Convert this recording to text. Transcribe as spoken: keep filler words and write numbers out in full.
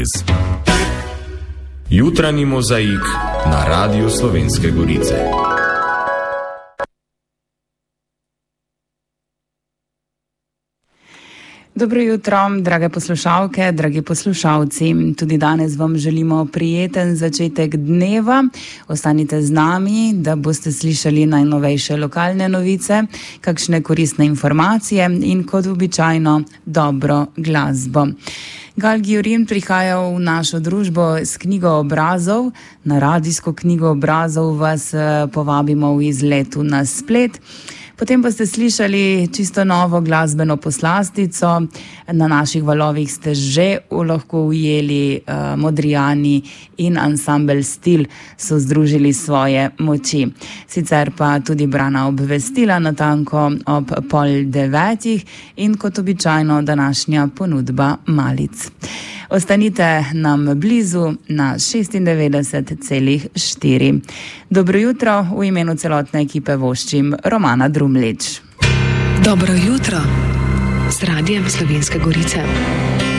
Jutranji mozaik na Radiu Slovenske Gorice. Dobro jutro, drage poslušalke, dragi poslušalci. Tudi danes vam želimo prijeten začetek dneva. Ostanite z nami, da boste slišali najnovejše lokalne novice, kakšne koristne informacije in kot običajno dobro glasbo. Gal Giorin prihaja v našo družbo s knjigo obrazov. Na radijsko knjigo obrazov vas povabimo v izletu na splet. Potem pa ste slišali čisto novo glasbeno poslastico. Na naših valovih ste že lahko ujeli uh, Modrijani in ansambel Stil so združili svoje moči. Sicer pa tudi brana obvestila natanko ob pol devetih in kot običajno današnja ponudba malic. Ostanite nam blizu na šestindevetdeset celih štiri. Dobro jutro, v imenu celotne ekipe voščim Romana Drumlič. Dobro jutro z Radijem Slovenske Gorice.